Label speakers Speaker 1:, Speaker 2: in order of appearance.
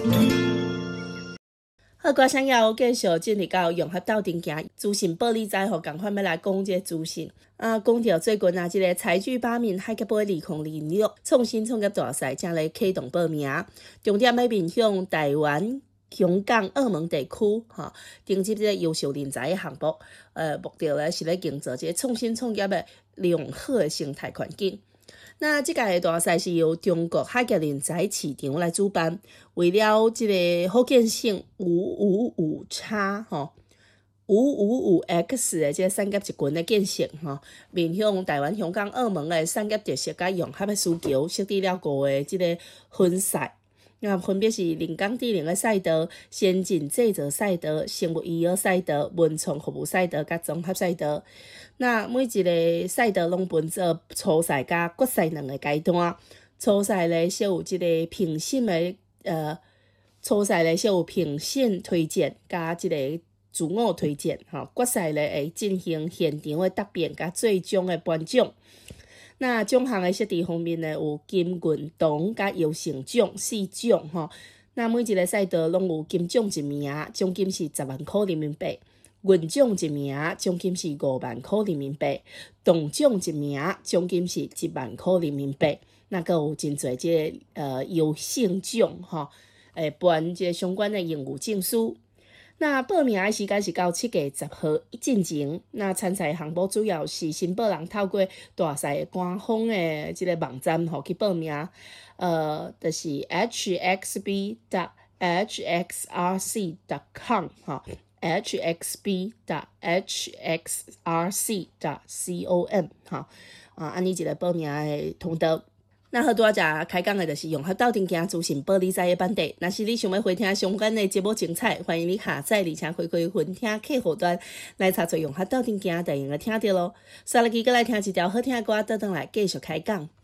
Speaker 1: 好，歌声要继续进入到融合斗阵行资讯报理财，吼，赶快要来讲这个资讯。讲到最近这个财聚八面海峡杯2026创新创业大赛正来启动报名，重点要面向台湾、香港、澳门地区，征集这个优秀人才的项目。目标咧是咧营造这个创新创业的良好的生态环境。那这届的大赛是由中国海峡人才市场来主办，为了这个福建省555X 的这个产业集群的建设，面向台湾、香港、澳门的产业特色甲融合的需求，设置了5个这个分赛。那分别是人工智能的赛道、先进制造赛道、生物医药赛道、文创服务赛道甲综合赛道。那每一个赛道拢分做初赛甲决赛2个阶段。初赛咧设有这个评审的初赛咧设有评审推荐甲这个自我推荐，决赛咧会进行现场的答辩甲最终的颁奖。那奖项的设置方面呢，有金、银、铜甲优胜奖4奖那每一个赛道拢有金奖1名，奖金是10万块人民币；银奖1名，奖金是5万块人民币；铜奖1名，奖金是1万块人民币。那个有真侪这个优胜奖会颁这相关的荣誉证书。那报名的时间是到7月10号进前。那参赛项目主要是申报人透过大赛官方的这个网站去报名，就是 hxb.hxrc.com hxb.hxrc.com 安尼一个报名的通道。那好，拄仔才开讲的就是融合斗阵行资讯报理财的版地。若是你想要回听相关的节目精彩，欢迎你下载而且回馈分听客户端来查找融合斗阵行，就用来听到咯。刷落去，再来听一条好听的歌，倒转来继续开讲。